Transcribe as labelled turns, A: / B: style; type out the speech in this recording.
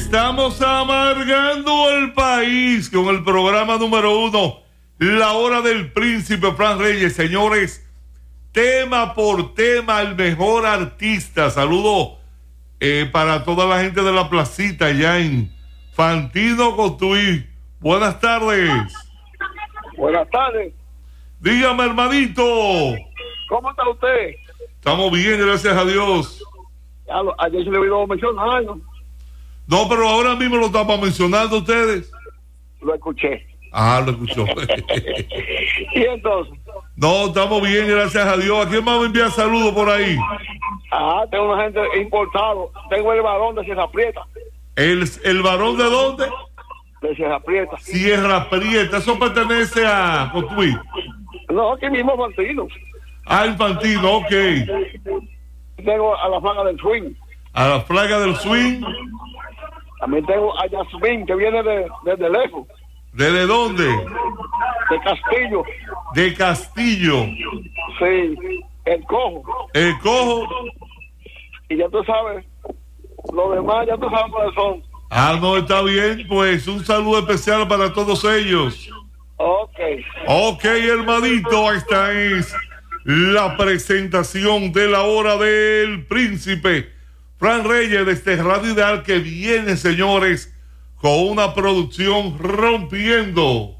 A: Estamos amargando el país con el programa número 1, La Hora del Príncipe Fran Reyes. Señores, tema por tema, el mejor artista. Saludo para toda la gente de la placita allá en Fantino Cotuí. Buenas tardes.
B: Buenas tardes.
A: Dígame, hermanito.
B: ¿Cómo está usted?
A: Estamos bien, gracias a Dios.
B: Ayer se le olvidó mencionar, ¿no?
A: No, pero ahora mismo lo estamos mencionando ustedes.
B: Lo escuché.
A: Ah, lo escuchó.
B: ¿Y entonces?
A: No, estamos bien, gracias a Dios. ¿A quién más me envía saludos por ahí?
B: Tengo una gente importado. Tengo el varón de Sierra Prieta.
A: ¿El varón de dónde?
B: De Sierra Prieta.
A: Sierra Prieta, eso pertenece a Cotuí.
B: No, aquí mismo Fantino.
A: Ah, Infantino, ok.
B: Tengo a la Flaga del Swing.
A: A la Flaga del Swing.
B: También tengo a Yasmín, que viene desde lejos.
A: ¿Desde dónde?
B: De Castillo.
A: De Castillo.
B: Sí, el Cojo.
A: El Cojo.
B: Y ya tú sabes, lo demás ya tú sabes cuáles son.
A: Ah, no, está bien, pues un saludo especial para todos ellos. Ok, hermanito, esta es la presentación de La Hora del Príncipe Fran Reyes desde Radio Ideal, que viene, señores, con una producción rompiendo.